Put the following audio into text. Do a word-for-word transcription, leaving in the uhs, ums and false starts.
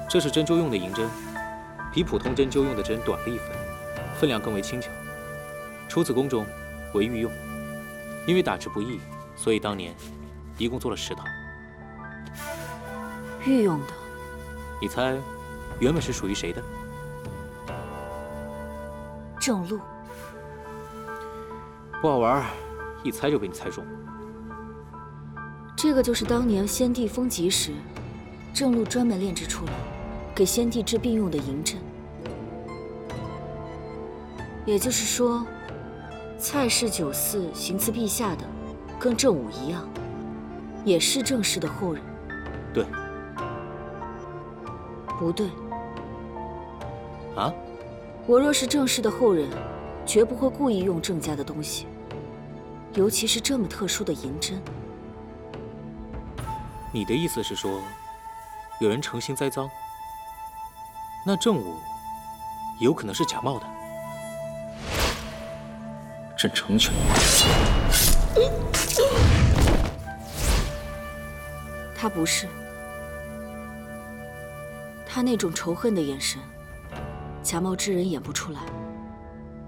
这是针灸用的银针，比普通针灸用的针短了一分，分量更为轻巧。出自宫中，为御用。因为打制不易，所以当年一共做了十套。 御用的， 你猜，原本是属于谁的？ 正路。 不好玩，一猜就被你猜中。 这个就是当年先帝封疾时，正路专门炼制出来，给先帝治病用的银针。也就是说，蔡氏九嗣行刺陛下的，跟正武一样，也是正氏的后人。 对。 不对。 啊？ 我若是正氏的后人，绝不会故意用郑家的东西，尤其是这么特殊的银针。 你的意思是说，有人诚心栽赃？那郑武有可能是假冒的。朕成全你。 他不是，他那种仇恨的眼神，假冒之人演不出来。